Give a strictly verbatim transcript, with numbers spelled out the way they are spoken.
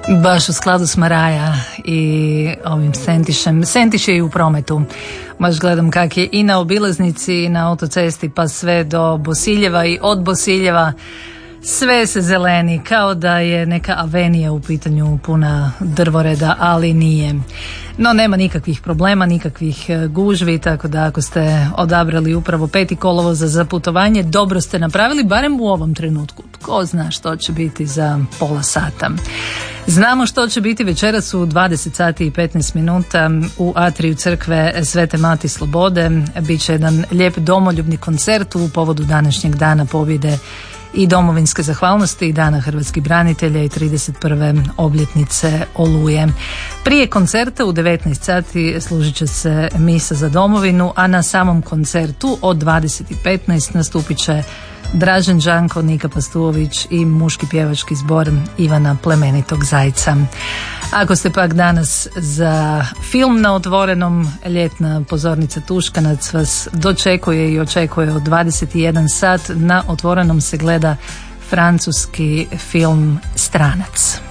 Baš u skladu s Maraja i ovim Sentišem. Sentiš je i u prometu. Baš gledam kak je i na obilaznici i na autocesti pa sve do Bosiljeva i od Bosiljeva. Sve se zeleni, kao da je neka avenija u pitanju puna drvoreda, ali nije. No nema nikakvih problema, nikakvih gužvi, tako da ako ste odabrali upravo peti kolovoza za putovanje, dobro ste napravili, barem u ovom trenutku. Tko zna što će biti za pola sata. Znamo što će biti večeras u dvadeset sati i petnaest minuta u atriju crkve Svete Mati Slobode. Biće jedan lijep domoljubni koncert u povodu današnjeg dana pobjede i domovinske zahvalnosti i Dana hrvatskih branitelja i trideset prve obljetnice Oluje. Prije koncerta u devetnaest sati služit će se misa za domovinu, a na samom koncertu od dvadeset i petnaest nastupit će Dražen Đanko, Nika Pastuović i muški pjevački zbor Ivana Plemenitog Zajca. Ako ste pak danas za film na otvorenom, ljetna pozornica Tuškanac vas dočekuje i očekuje od dvadeset i jedan sat. Na otvorenom se gleda francuski film Stranac.